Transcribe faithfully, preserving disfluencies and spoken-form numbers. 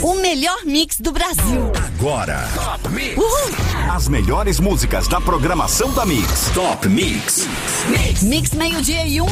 O melhor mix do Brasil. Agora, Top Mix. Uhul. As melhores músicas da programação da Mix. Top Mix. Mix, mix meio-dia e um.